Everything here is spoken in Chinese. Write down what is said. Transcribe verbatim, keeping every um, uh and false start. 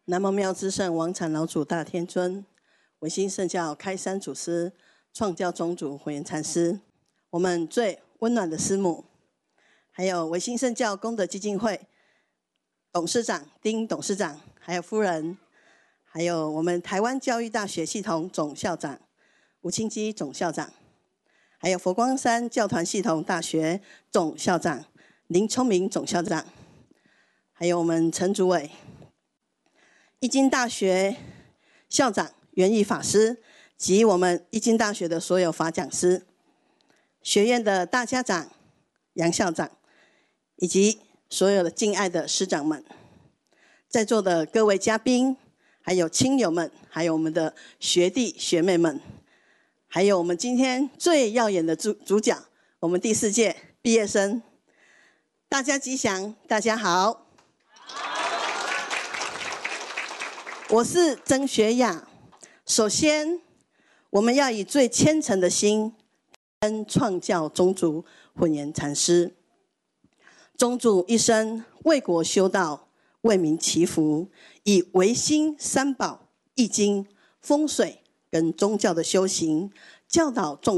南无妙智圣王产老祖大天尊，唯心圣教开山祖师，创教宗主慧远禅师，我们最温暖的师母，还有唯心圣教功德基金会董事长丁董事长，还有夫人，还有我们台湾教育大学系统总校长吴清基总校长，还有佛光山教团系统大学总校长林聪明总校长，还有我们陈主委，一经大学校长圆义法师及我们一经大学的所有法讲师，学院的大家长杨校长，以及所有的敬爱的师长们，在座的各位嘉宾，还有亲友们，还有我们的学弟学妹们，还有我们今天最耀眼的主主角，我们第四届毕业生，大家吉祥，大家好。我是曾学雅。首先，我们要以最虔诚的心跟创教宗主慧远禅师。宗主一生为国修道，为民祈福，以唯心三宝、易经、风水跟宗教的修行，教导众